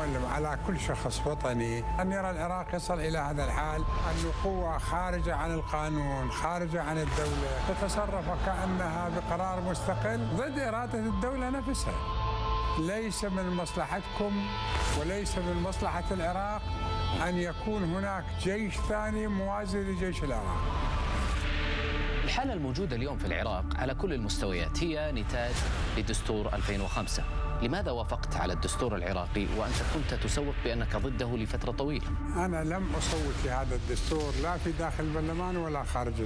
يعلم على كل شخص وطني أن يرى العراق يصل إلى هذا الحال، أنه قوة خارجة عن القانون، خارجة عن الدولة، تتصرف وكأنها بقرار مستقل ضد إرادة الدولة نفسها. ليس من مصلحتكم وليس من مصلحة العراق أن يكون هناك جيش ثاني موازي لجيش العراق. الحالة الموجودة اليوم في العراق على كل المستويات هي نتاج لدستور 2005. لماذا وافقت على الدستور العراقي وأنت كنت تسوق بأنك ضده لفترة طويلة؟ أنا لم أصوت لهذا الدستور لا في داخل البرلمان ولا خارج